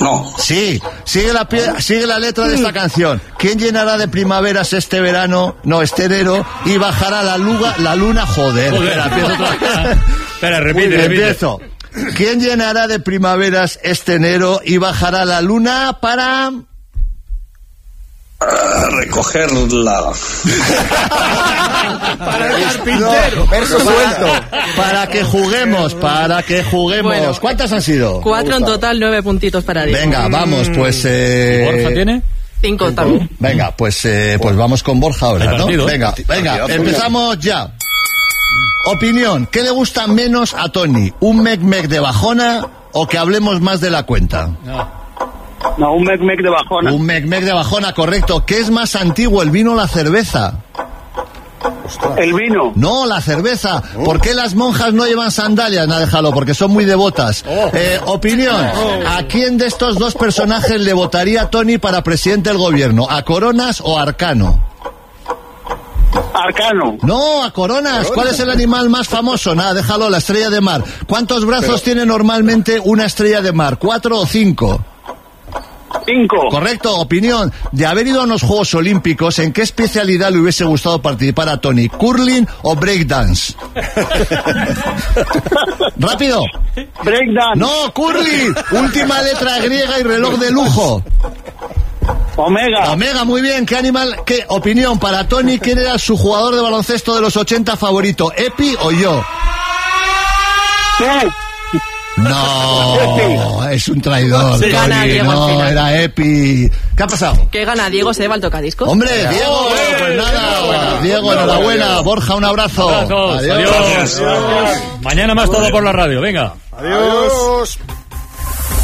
No. Sí, sigue la letra de esta canción. ¿Quién llenará de primaveras este verano, no, este enero, y bajará la luna, joder. Espera, empiezo otra vez. Espera, repite. Empiezo. ¿Quién llenará de primaveras este enero y bajará la luna para... recogerla. Para el carpintero. Verso suelto. Para que juguemos. Bueno, ¿Cuántas han sido? 4 en total, 9 puntitos para Diego. Venga, vamos, pues... ¿Borja tiene? 5 también. Venga, pues vamos con Borja ahora, ¿no? partido. Venga, empezamos ya. Opinión, ¿qué le gusta menos a Tony? ¿Un mec-mec de bajona o que hablemos más de la cuenta? No, un mec-mec de bajona. Un mec-mec de bajona, correcto. ¿Qué es más antiguo, el vino o la cerveza? El vino. No, la cerveza. ¿Por qué las monjas no llevan sandalias? No, déjalo, porque son muy devotas. Opinión, ¿a quién de estos dos personajes le votaría Tony para presidente del gobierno? ¿A Coronas o a Arcano? Arcano. No, a Coronas. ¿Cuál es el animal más famoso? Nada, déjalo, la estrella de mar. ¿Cuántos brazos tiene normalmente una estrella de mar? ¿4 o 5? 5. Correcto, opinión. De haber ido a unos Juegos Olímpicos, ¿en qué especialidad le hubiese gustado participar a Tony? ¿Curling o breakdance? ¡Rápido! Breakdance. ¡No, curling! Última letra griega y reloj de lujo. Omega. Omega, muy bien. ¿Qué animal? ¿Qué opinión para Tony? ¿Quién era su jugador de baloncesto de los 80 favorito? ¿Epi o yo? Sí. No, es un traidor. Sí, gana Diego al final. Era Epi. ¿Qué ha pasado? ¿Qué gana Diego? ¿Se lleva el tocadiscos? Hombre, Diego, pues nada. Diego, enhorabuena. Borja, un abrazo. Adiós. Mañana más todo por la radio. Venga. Adiós.